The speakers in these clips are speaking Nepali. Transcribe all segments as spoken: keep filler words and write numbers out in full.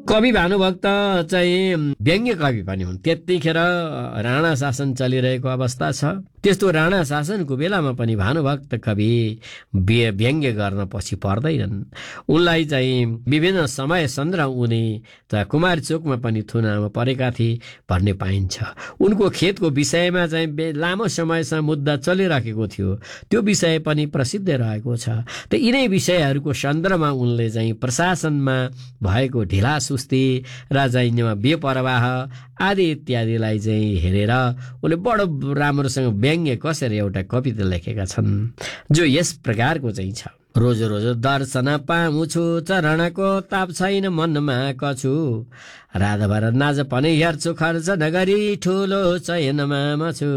कवि भानुभक्त चाहिँ व्यङ्ग्य कवि पनि हुन्। त्यतिखेर राणा शासन चलिरहेको अवस्था छ। त्यस्तो राणा शासनको बेलामा पनि भानुभक्त कवि व्यङ्ग्य गर्न पछि पर्दैनन्। उनलाई चाहिँ विभिन्न समय सन्दर्भ उनी त कुमारी चोकमा पनि थुनामा परेका थिए भन्ने पाइन्छ। उनको खेतको विषयमा चाहिँ लामो समयसम्म मुद्दा चलिरहेको थियो, त्यो विषय पनि प्रसिद्ध रहेको छ। त यिनै विषयहरूको सन्दर्भमा उनले चाहिँ प्रशासनमा भएको ढिला सुस्ती र चाहिँ बेपरवाह आदि इत्यादिलाई चाहिँ हेरेर उनले बडो राम्रोसँग व्यङ्ग्य कसेर एउटा कविता लेखेका छन्, जो यस प्रकारको चाहिँ छ। रोज रोज दर्शन पाउँछु, चरणको ताप छैन मनमा कछु, रातभर नाज पनि हेर्छु, खर्च नगरी ठुलो चयनमा मछु।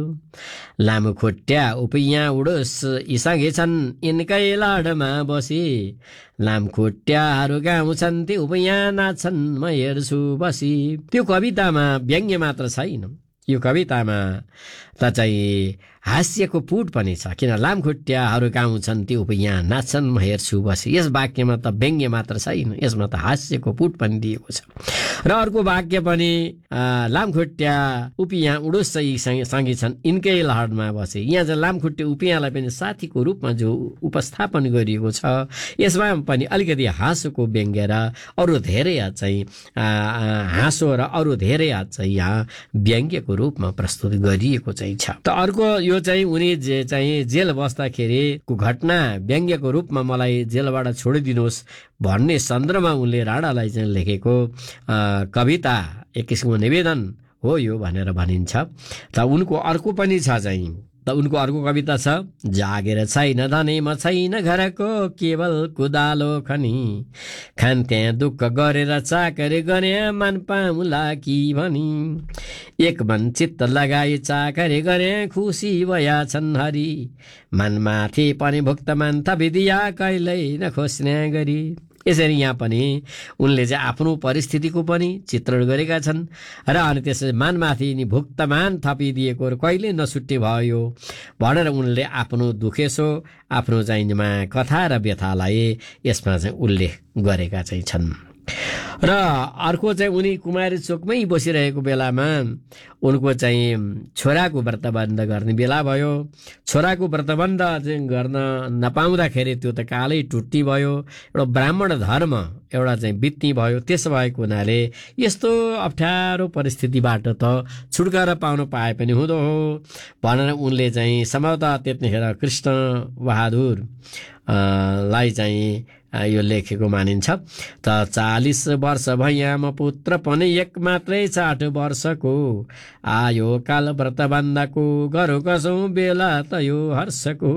लामो खुट्टा उपियाँ उडोस इसँगै छन् यिनकै लाडमा बसी, लाम खुट्टाहरू गाउँछन् ती उपियाँ नाच्छन् म हेर्छु बसी। त्यो कवितामा व्यङ्ग्य मात्र छैन, यो कवितामा त चाहिँ हास्यको पुट पनि छ। किन लामखुट्टाहरू गाउँछन् ती उपियाँ नाच्छन् म हेर्छु बसी, यस वाक्यमा त व्यङ्ग्य मात्र छैन, यसमा त हास्यको पुट पनि दिएको छ। र अर्को वाक्य पनि लामखुट्टा उपियाँ उडुस्सै सँगै छन् यिनकै लहरमा बसे। यहाँ चाहिँ लामखुट्टे उपियाँलाई पनि साथीको रूपमा जो उपस्थापन गरिएको छ, यसमा पनि अलिकति हाँसोको व्यङ्ग्य र अरू धेरै चाहिँ हाँसो र अरू धेरै चाहिँ यहाँ व्यङ्ग्यको रूपमा प्रस्तुत गरिएको चाहिँ छ। त अर्को यो चाहिँ उनी जे चाहिँ जेल बस्दाखेरिको घटना व्यङ्ग्यको रूपमा मलाई जेलबाट छोडिदिनुहोस् भन्ने सन्दर्भमा उनले राणालाई चाहिँ लेखेको कविता एक किसिमको निवेदन हो यो भनेर भनिन्छ। त उनको अर्को पनि छ चाहिँ, त उनको अर्को कविता छ, जागेर छैन धनी म छैन घरको केवल कुदालो खनी, खान त्यहाँ दुःख गरेर चाकरी गरे मन पामुला कि भनी, एक मन चित्त लगाई चाकरी गरे खुसी भया छन् हरि, मनमाथि पनि भुक्तमान थपिदिया कहिल्यै नखोज्ने गरी। यसरी यहाँ पनि उनले चाहिँ आफ्नो परिस्थितिको पनि चित्रण गरेका छन् र अनि त्यसरी मानमाथि नि भुक्तमान थपिदिएको कहिले नछुट्ने भयो भनेर उनले आफ्नो दुखेसो आफ्नो चाहिँ कथा र व्यथालाई यसमा चाहिँ उल्लेख गरेका चाहिँ छन्। र अर्को चाहिँ उनी कुमारी चोकमै बसिरहेको बेलामा उनको चाहिँ छोराको व्रतबन्ध गर्ने बेला भयो। छोराको व्रतबन्ध चाहिँ गर्न नपाउँदाखेरि त्यो त कालै टुट्टी भयो, एउटा ब्राह्मण धर्म एउटा चाहिँ बित्ती भयो। त्यसो भएको हुनाले यस्तो अप्ठ्यारो परिस्थितिबाट त छुटकारा पाउन पाए पनि हुँदो हो भनेर उनले चाहिँ सम्भवतः त्यतिखेर कृष्ण बहादुर लाई चाहिँ यो लेखेको मानिन्छ। त चालीस वर्ष भैया म पुत्र पनि एक मात्रै साठ वर्षको, आयो काल व्रतबन्धको गरौँ कसौँ बेला त यो हर्षको,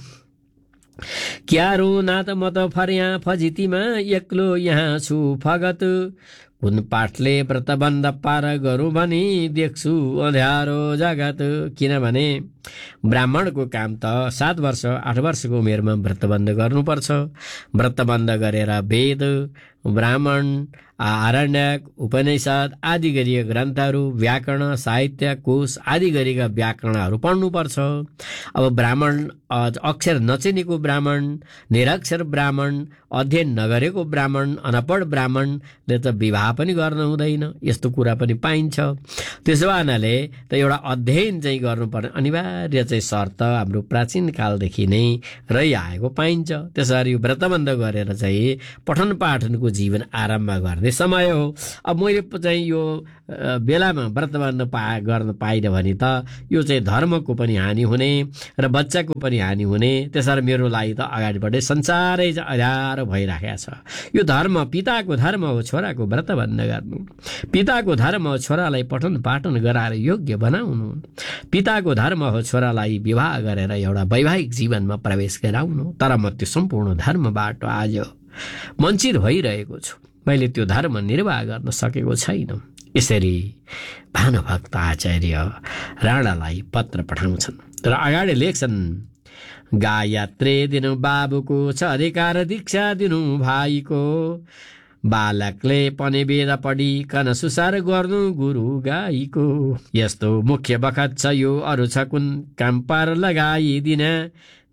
क्या रुना त म त फर्या फजितीमा एक्लो यहाँ छु फगत, कुन पाठले व्रतबन्ध पार गरौँ भनी देख्छु अँध्यारो जगत। किनभने ब्राह्मणको काम त सात वर्ष आठ वर्षको उमेरमा व्रतबन्ध गर्नुपर्छ। व्रतबन्ध गरेर वेद ब्राह्मण आरण्यक उपनिषद आदि गरिएका ग्रन्थहरू व्याकरण साहित्य कोश आदि गरिएका व्याकरणहरू पढ्नुपर्छ। अब ब्राह्मण अक्षर नचिनेको ब्राह्मण, निरक्षर ब्राह्मण, अध्ययन नगरेको ब्राह्मण, अनपढ ब्राह्मणले त विवाह पनि गर्न हुँदैन, यस्तो कुरा पनि पाइन्छ। त्यसो हुनाले त एउटा अध्ययन चाहिँ गर्नुपर्ने अनिवार्य चाहिँ शर्त हाम्रो प्राचीन कालदेखि नै रहिआएको पाइन्छ। त्यसरी यो व्रतबन्ध गरेर चाहिँ पठन पाठनको जीवन आरम्भ गर्ने समय हो। अब मैले चाहिँ यो बेलामा व्रतबन्ध पा गर्न पाइनँ भने त यो चाहिँ धर्मको पनि हानि हुने र बच्चाको पनि हानि हुने। त्यसरी मेरो लागि त अगाडिबाटै संसारै चाहिँ अँध्यारो भइराखेको छ। यो धर्म पिताको धर्म हो छोराको व्रतबन्ध गर्नु, पिताको धर्म हो छोरालाई पठन पाठन गराएर योग्य बनाउनु, पिताको धर्म हो छोरालाई विवाह गरेर एउटा वैवाहिक जीवनमा प्रवेश गराउनु। तर म त्यो सम्पूर्ण धर्मबाट आज वञ्चित भइरहेको छु, मैले त्यो धर्म निर्वाह गर्न सकेको छैन। यसरी भानुभक्त आचार्य राणालाई पत्र पठाउँछन् र अगाडि लेख्छन्, गायत्री दिनु बाबुको छ अधिकार, दीक्षा दिनु भाइको, बालकले पनि वेद पढिकन सुसार गर्नु गुरु गाईको। यस्तो मुख्य बखत छ यो, अरू छ कुन काम पार लगाइदिन,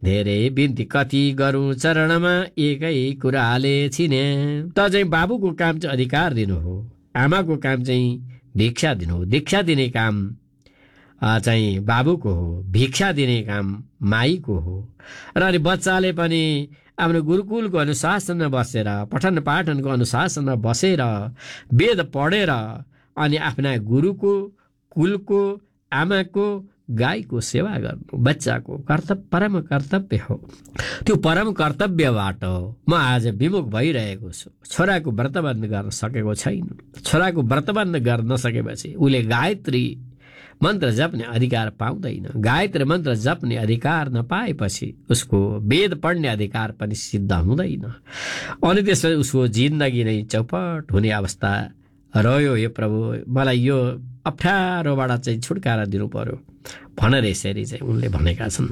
धेरै बिन्ती कति गरौँ चरणमा एकै कुराले छिने। त चाहिँ बाबुको काम चाहिँ अधिकार दिनु हो, आमाको काम चाहिँ भिक्षा दिनु हो। दीक्षा दिने काम चाहिँ बाबुको हो, भिक्षा दिने काम माईको हो। र अनि बच्चाले पनि आफ्नो गुरुकुलको अनुशासनमा बसेर, पठन पाठनको अनुशासनमा बसेर, वेद पढेर अनि आफ्ना गुरुको, कुलको, आमाको, गाईको सेवा गर्नु बच्चाको कर्तव्य, परम कर्तव्य हो। त्यो परम कर्तव्यबाट म आज विमुख भइरहेको छु। छोराको व्रतबन्ध गर्न सकेको छैन। छोराको व्रतबन्ध गर्न नसकेपछि उसले गायत्री मन्त्र जप्ने अधिकार पाउँदैन। गायत्री मन्त्र जप्ने अधिकार नपाएपछि उसको वेद पढ्ने अधिकार पनि सिद्ध हुँदैन। अनि त्यसपछि उसको जिन्दगी नै चौपट हुने अवस्था रह्यो। हे प्रभु, मलाई यो अप्ठ्यारोबाट चाहिँ छुटकारा दिनु पर्यो भनेर यसरी चाहिँ उनले भनेका छन्।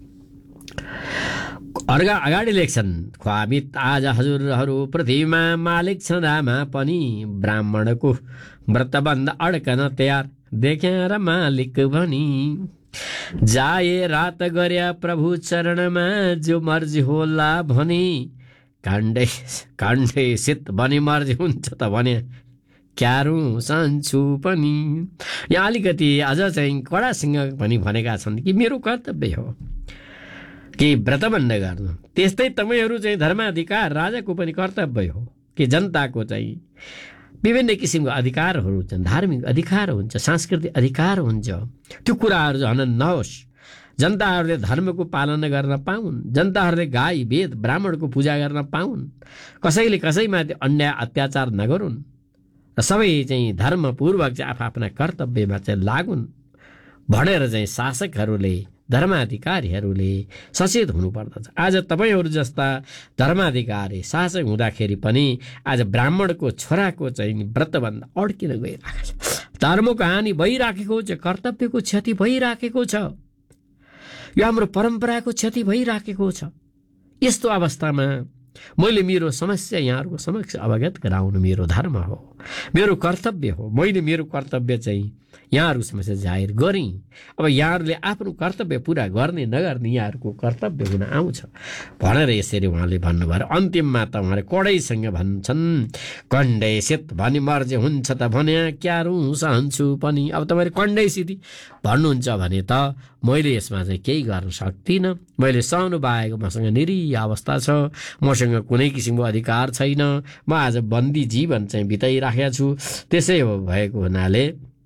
अर्गा अगाडि लेख्छन्, ख्वामित आज हजुरहरू पृथ्वीमा मालिक छँदामा पनि ब्राह्मणको व्रतबन्ध अड्कन तयार देख्या र मालिक भनी। जाए रात गर्या प्रभु चरणमा जो मर्जी होला भनी। काण्डै काण्डै सित बनी मर्जी हुन्छ त भने क्यारू सान्छु पनि। यहाँ अलिकति अझ चाहिँ कडासँग पनि भनेका छन् कि मेरो कर्तव्य हो कि व्रतबन्ध गर्नु। त्यस्तै तपाईँहरू चाहिँ धर्माधिकार राजाको पनि कर्तव्य हो कि जनताको चाहिँ विभिन्न किसिमको अधिकारहरू हुन्छन्, धार्मिक अधिकार हुन्छ, सांस्कृतिक अधिकार हुन्छ। त्यो कुराहरू झन् नहोस्। जनताहरूले धर्मको पालना गर्न पाउन्, जनताहरूले गाई वेद ब्राह्मणको पूजा गर्न पाउन्, कसैले कसैमाथि अन्याय अत्याचार नगरून् र सबै चाहिँ धर्मपूर्वक चाहिँ आफ्ना कर्तव्यमा चाहिँ लागुन् भनेर चाहिँ शासकहरूले, धर्माधिकारीहरूले सचेत हुनुपर्दछ। आज तपाईँहरू जस्ता धर्माधिकारी शासक हुँदाखेरि पनि आज ब्राह्मणको छोराको चाहिँ व्रतबन्ध अड्किन गइरहेको छ। धर्मको हानि भइराखेको छ, कर्तव्यको क्षति भइराखेको छ, यो हाम्रो परम्पराको क्षति भइराखेको छ। यस्तो अवस्थामा मैले मेरो समस्या यहाँहरूको समक्ष अवगत गराउनु मेरो धर्म हो, मेरो कर्तव्य हो। मैले मेरो कर्तव्य चाहिँ यहाँहरू समस्या जाहेर गरेँ। अब यहाँहरूले आफ्नो कर्तव्य पुरा गर्ने नगर्ने यहाँहरूको कर्तव्य हुन आउँछ भनेर यसरी उहाँले भन्नुभयो। अन्तिममा त उहाँले कडाइसँग भन्छन्, कण्डै सित भनी मर्जी हुन्छ त भने क्यारू सहन्छु पनि। अब तपाईँले कण्डै सिधी भन्नुहुन्छ भने त मैले यसमा चाहिँ केही गर्न सक्दिनँ। मैले सहनु बाहेक मसँग निरीह अवस्था छ, मसँग कुनै किसिमको अधिकार छैन। म आज बन्दी जीवन चाहिँ बिताइराखेको छु। त्यसै हो भएको हुनाले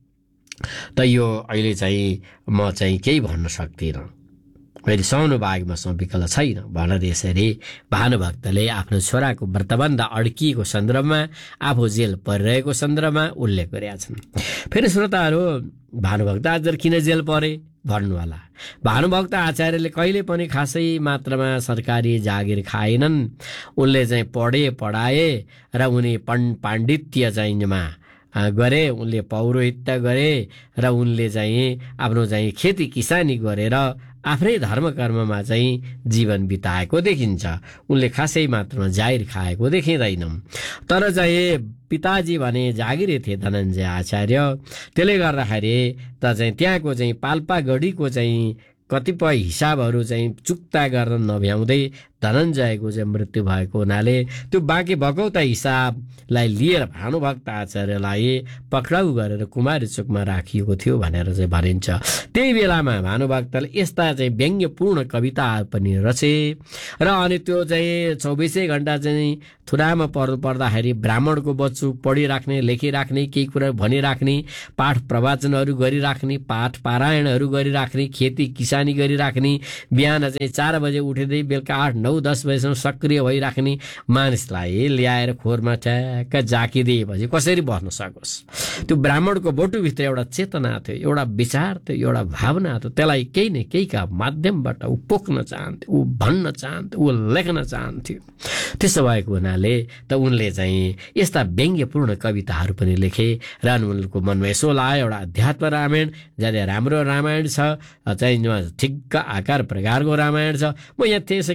त यो अहिले चाहिँ म चाहिँ केही भन्न सक्दिनँ। मैले सहनु बाहेक मसँग विकल्प छैन भनेर यसरी भानुभक्तले आफ्नो छोराको व्रतबन्ध अड्किएको सन्दर्भमा, आफू जेल परिरहेको सन्दर्भमा उल्लेख गरेका छन्। फेरि श्रोताहरू, भानुभक्त आचार्य किन जेल परे भन्नुहोला। भानुभक्त आचार्यले कहिले पनि खासै मात्रामा सरकारी जागिर खाएनन्। उनले चाहिँ पढे पढाए र उनी पण्ड पाण्डित्य चाहिँमा गरे, उनले पौरोहित्य गरे र उनले चाहिँ आफ्नो चाहिँ खेती किसानी गरेर आफ्नै धर्म कर्ममा चाहिँ जीवन बिताएको देखिन्छ। उनले खासै मात्रामा जागिर खाएको देखिँदैन। तर चाहिँ पिताजी भने जागिरे थिए धनञ्जय आचार्य। त्यसले गर्दाखेरि त चाहिँ त्यहाँको चाहिँ पाल्पागढीको चाहिँ कतिपय हिसाबहरू चाहिँ चुक्ता गर्न नभ्याउँदै धनञ्जयको चाहिँ मृत्यु भएको हुनाले त्यो बाँकी बकौता हिसाबलाई लिएर भानुभक्त आचार्यलाई पक्राउ गरेर कुमारी चोकमा राखिएको थियो भनेर चाहिँ भनिन्छ। त्यही बेलामा भानुभक्तले यस्ता चाहिँ व्यङ्ग्यपूर्ण कविताहरू पनि रचे र अनि त्यो चाहिँ चौबिसै घन्टा चाहिँ थुरामा पर्नु पर्दाखेरि ब्राह्मणको बच्चु पढिराख्ने, लेखिराख्ने, केही कुरा भनिराख्ने, पाठ प्रवचनहरू गरिराख्ने, पाठ पारायणहरू गरिराख्ने, खेती किसानी गरिराख्ने, बिहान चाहिँ चार बजे उठेदै बेलुका आठ नौ दस बजीसम्म सक्रिय भइराख्ने मानिसलाई ल्याएर खोरमा ठ्याक्क झाकिदिएपछि कसरी बस्न सकोस्। त्यो ब्राह्मणको बोटुभित्र एउटा चेतना थियो, एउटा विचार थियो, एउटा भावना थियो। त्यसलाई केही न केहीका माध्यमबाट ऊ पोख्न चाहन्थ्यो, ऊ भन्न चाहन्थ्यो, ऊ लेख्न चाहन्थ्यो। त्यसो भएको हुनाले त उनले चाहिँ यस्ता व्यङ्ग्यपूर्ण कविताहरू पनि लेखे र उनको मनमा यसो लाग्यो एउटा अध्यात्म रामायण ज्यादा राम्रो रामायण छ, चाहिँ ठिक्क आकार प्रकारको रामायण छ। म यहाँ त्यसै खा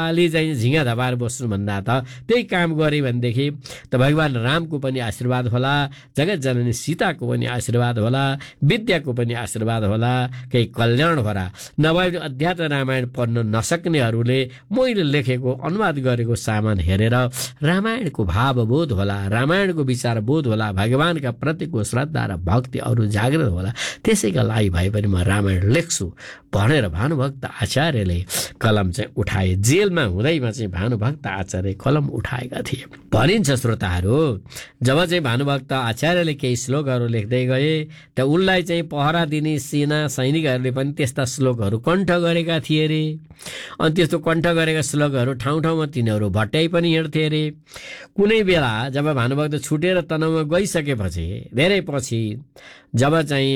खाली चाहिँ झिङ्गा धपाएर बस्नुभन्दा त त्यही काम गरे भनेदेखि त भगवान रामको पनि आशीर्वाद होला, जगत जननी सीताको पनि आशीर्वाद होला, विद्याको पनि आशीर्वाद होला, केही कल्याण होला। नभए अध्यात्म रामायण पढ्न नसक्नेहरूले मैले लेखेको अनुवाद गरेको सामान हेरेर रामायणको भावबोध होला, रामायणको विचारबोध होला, भगवानका प्रतिको श्रद्धा र भक्ति अरू जागृत होला। त्यसैका लागि भए पनि म रामायण लेख्छु भनेर भानुभक्त आचार्यले कलम चाहिँ उठाए। जेलमा हुँदैमा चाहिँ भानुभक्त आचार्य कलम उठाएका थिए भनिन्छ। श्रोताहरू, जब चाहिँ भानुभक्त आचार्यले केही श्लोकहरू लेख्दै गए त उनलाई चाहिँ पहरा दिने सेना सैनिकहरूले पनि त्यस्ता श्लोकहरू कण्ठ गरेका थिए रे। अनि त्यस्तो कण्ठ गरेका श्लोकहरू ठाउँ ठाउँमा तिनीहरू भट्याइ पनि हिँड्थे अरे। कुनै बेला जब भानुभक्त छुटेर तनहुमा गइसकेपछि धेरै पछि जब चाहिँ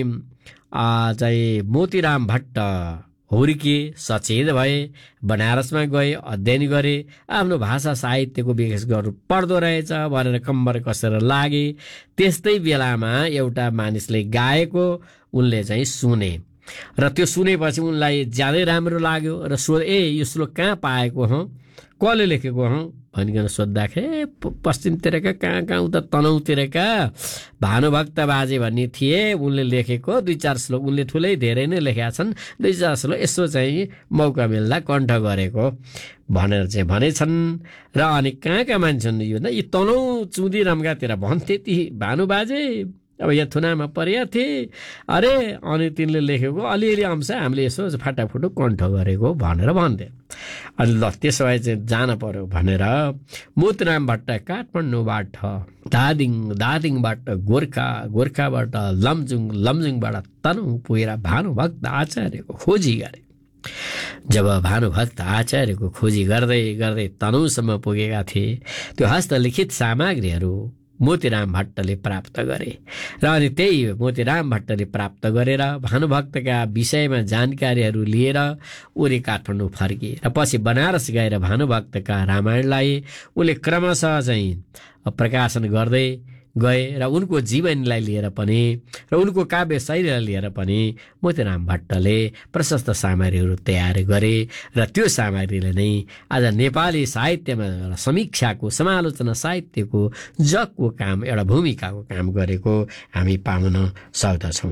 चाहिँ मोतीराम भट्ट हुर्किए, सचेत भए, बनारसमा गए, अध्ययन गरे, आफ्नो भाषा साहित्यको विकास गर्नु पर्दो रहेछ भनेर कम्बर कसेर लागे। त्यस्तै बेलामा एउटा मानिसले गाएको उनले चाहिँ सुने र त्यो सुनेपछि उनलाई ज्यादै राम्रो लाग्यो र सो ए यो श्लोक कहाँ पाएको हँ, कसले लेखेको हँ भनिकन सोद्धाखेरि पश्चिमतिरका कहाँ कहाँ उता तनहुँतिरका भानुभक्त बाजे भन्ने थिए, उनले लेखेको दुई चार श्लोक उनले ठुलै धेरै नै लेखेका छन्, दुई चार श्लोक यसो चाहिँ मौका मिल्दा कण्ठ गरेको भनेर चाहिँ भनेछन्। र अनि कहाँ कहाँ मान्छन् यो यी तनहुँ चुदिरामकातिर भन्थे ती भानु बाजे, अब यहाँ थुनामा परेका थिए अरे, अनि तिनले लेखेको अलिअलि अंश हामीले यसो फाटाफुटु कण्ठ गरेको भनेर भन्थे। अनि ल त्यसो भए चाहिँ जान पर्यो भनेर मोतीराम भट्ट काठमाडौँबाट दादिङ, दादिङबाट गोर्खा, गोर्खाबाट लमजुङ, लमजुङबाट तनहुँ पुगेर भानुभक्त आचार्यको खोजी गरे। जब भानुभक्त आचार्यको खोजी गर्दै गर्दै तनहुँसम्म पुगेका थिए त्यो हस्तलिखित सामग्रीहरू मोतीराम भट्टले प्राप्त गरे र अनि त्यही मोतीराम भट्टले प्राप्त गरेर भानुभक्तका विषयमा जानकारीहरू लिएर उनी काठमाडौँ फर्के र पछि बनारस गएर भानुभक्तका रामायणलाई उनले क्रमशः चाहिँ प्रकाशन गर्दै गए र उनको जीवनीलाई लिएर पनि र उनको काव्य शैलीलाई लिएर पनि मोतीराम भट्टले प्रशस्त सामग्रीहरू तयार गरे र त्यो सामग्रीले नै आज नेपाली साहित्यमा एउटा समीक्षाको, समालोचना साहित्यको जगको काम, एउटा भूमिकाको काम गरेको हामी पाउन सक्दछौँ।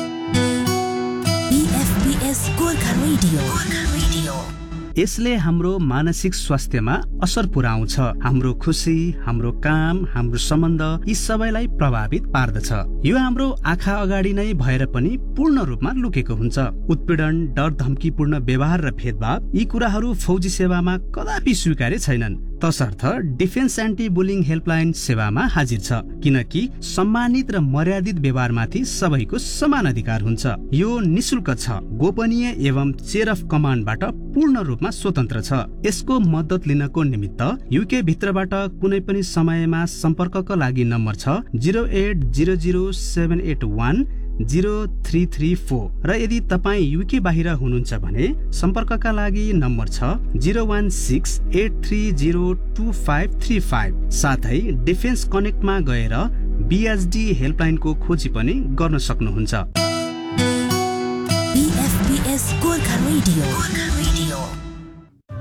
यसले हाम्रो मानसिक स्वास्थ्यमा असर पुर्याउँछ। हाम्रो खुसी, हाम्रो काम, हाम्रो सम्बन्ध यी सबैलाई प्रभावित पार्दछ। यो हाम्रो आँखा अगाडि नै भएर पनि पूर्ण रूपमा लुकेको हुन्छ। उत्पीडन, डर, धम्कीपूर्ण व्यवहार र भेदभाव यी कुराहरू फौजी सेवामा कदापि स्वीकार्य छैनन्। तसर्थ डिफेन्स एन्टी बुलिङ हेल्पलाइन सेवामा हाजिर छ, किनकि सम्मानित र मर्यादित व्यवहारमाथि सबैको समान अधिकार हुन्छ। यो निशुल्क छ, गोपनीय एवं चेयर अफ कमान्डबाट पूर्ण रूपमा स्वतन्त्र छ। यसको मद्दत लिनको निमित्त युके भित्रबाट कुनै पनि समयमा सम्पर्कका लागि नम्बर छ zero at zero zero seven at one zero three three four र यदि तपाईँ युके बाहिर हुनुहुन्छ भने सम्पर्कका लागि नम्बर छ zero one six at three zero two five three five. साथै डिफेन्स कनेक्टमा गएर बिएचडी हेल्पलाइनको खोजी पनि गर्न सक्नुहुन्छ। बीएफपीएस गोर्खा रेडियो।